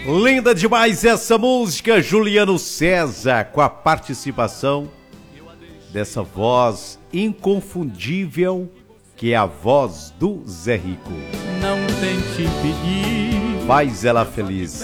Linda demais essa música, Juliano César, com a participação dessa voz inconfundível, que é a voz do Zé Rico. Não tente impedir. Faz ela feliz.